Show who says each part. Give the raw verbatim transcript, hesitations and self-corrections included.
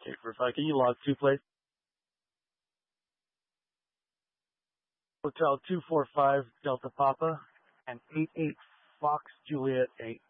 Speaker 1: Okay, for five, can you log two, please? Hotel two four five Delta Papa and eight eight Fox Juliet eight.